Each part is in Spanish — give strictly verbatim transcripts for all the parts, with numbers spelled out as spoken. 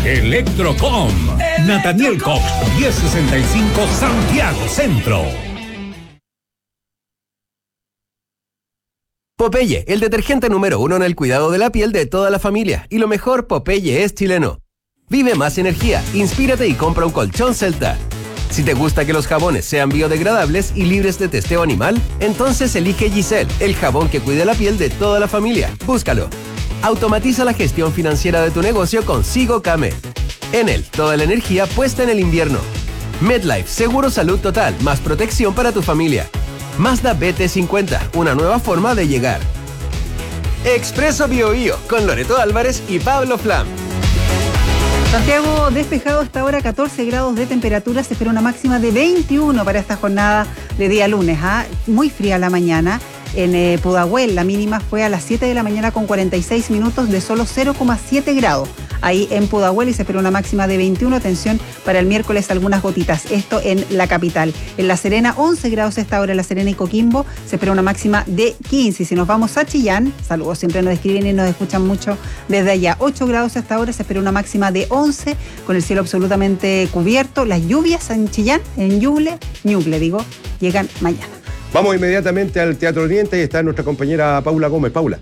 Electrocom. Nathaniel Cox, diez sesenta y cinco, Santiago Centro. Popeye, el detergente número uno en el cuidado de la piel de toda la familia. Y lo mejor, Popeye es chileno. Vive más energía, inspírate y compra un colchón Celta. Si te gusta que los jabones sean biodegradables y libres de testeo animal, entonces elige Giselle, el jabón que cuida la piel de toda la familia. Búscalo. Automatiza la gestión financiera de tu negocio con Sigo Came. Enel, toda la energía puesta en el invierno. MedLife, seguro salud total, más protección para tu familia. Mazda B T cincuenta, una nueva forma de llegar. Expreso BioBio, con Loreto Álvarez y Pablo Flam. Santiago despejado hasta ahora, catorce grados de temperatura, se espera una máxima de veintiuno para esta jornada de día lunes. ¿eh? Muy fría la mañana. En eh, Pudahuel la mínima fue a las siete de la mañana con cuarenta y seis minutos de solo cero coma siete grados. Ahí en Pudahuel y se espera una máxima de veintiuno. Atención, para el miércoles algunas gotitas. Esto en la capital. En La Serena, once grados a esta hora en La Serena y Coquimbo. Se espera una máxima de quince. Y si nos vamos a Chillán, saludos, siempre nos escriben y nos escuchan mucho desde allá. ocho grados a esta hora, se espera una máxima de once, con el cielo absolutamente cubierto. Las lluvias en Chillán, en Ñuble, Ñuble digo, llegan mañana. Vamos inmediatamente al Teatro Oriente y está nuestra compañera Paula Gómez. Paula.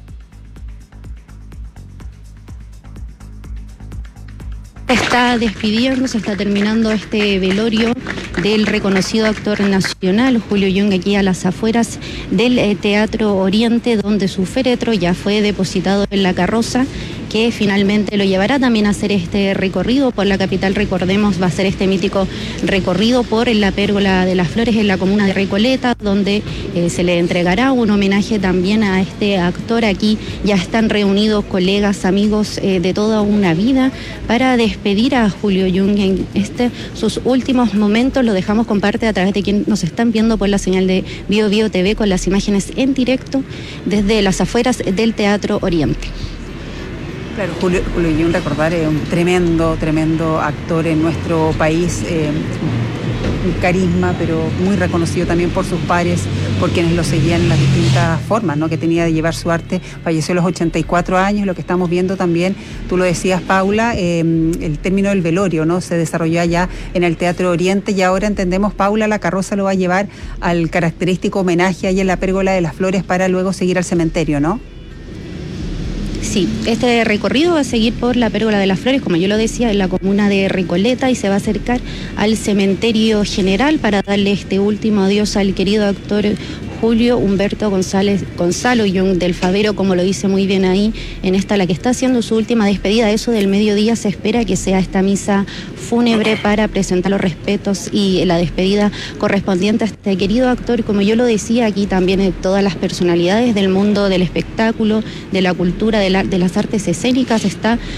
Está despidiendo, se está terminando este velorio del reconocido actor nacional Julio Jung aquí a las afueras del eh, Teatro Oriente, donde su féretro ya fue depositado en la carroza que finalmente lo llevará también a hacer este recorrido por la capital. Recordemos, va a ser este mítico recorrido por la Pérgola de las Flores en la comuna de Recoleta, donde eh, se le entregará un homenaje también a este actor. Aquí ya están reunidos colegas, amigos eh, de toda una vida para despedir a Julio Jung en este, sus últimos momentos. Lo dejamos con parte a través de quien nos están viendo por la señal de Bio Bio T V con las imágenes en directo desde las afueras del Teatro Oriente. Claro, Julio, Julio Jung, recordar, es un tremendo, tremendo actor en nuestro país, eh, un carisma, pero muy reconocido también por sus pares, por quienes lo seguían en las distintas formas, ¿no?, que tenía de llevar su arte. Falleció a los ochenta y cuatro años, lo que estamos viendo también, tú lo decías, Paula, eh, el término del velorio, ¿no?, se desarrolló allá en el Teatro Oriente y ahora entendemos, Paula, la carroza lo va a llevar al característico homenaje ahí en la Pérgola de las Flores para luego seguir al cementerio, ¿no? Sí, este recorrido va a seguir por la Pérgola de las Flores, como yo lo decía, en la comuna de Recoleta, y se va a acercar al cementerio general para darle este último adiós al querido actor Julio Humberto González, Gonzalo Jung del Favero, como lo dice muy bien ahí, en esta la que está haciendo su última despedida. Eso del mediodía se espera que sea esta misa fúnebre para presentar los respetos y la despedida correspondiente a este querido actor. Como yo lo decía, aquí también eh, todas las personalidades del mundo del espectáculo, de la cultura, de, la, de las artes escénicas está